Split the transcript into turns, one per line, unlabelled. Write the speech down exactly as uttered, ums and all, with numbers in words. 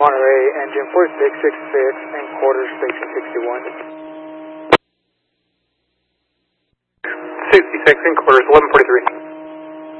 Monterey, engine four six six six and quarter station sixty-one.
sixty-six and quarters, eleven forty-three.